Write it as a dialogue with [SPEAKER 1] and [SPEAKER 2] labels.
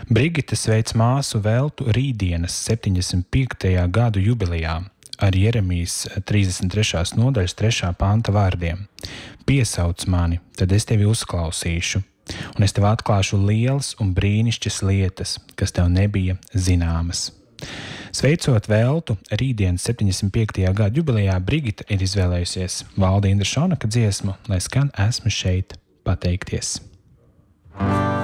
[SPEAKER 1] Brigita sveic māsu Veltu rītdienas 75. gadu jubilejā ar Jeremijas 33. nodaļas 3. panta vārdiem. Piesauc mani, tad es tevi uzklausīšu, un es tev atklāšu lielas un brīnišķas lietas, kas tev nebija zināmas. Sveicot Veltu rītdienas 75. gadu jubilejā, Brigita ir izvēlējusies Valda Indra Šonaka dziesmu, lai skan Esmu šeit pateikties.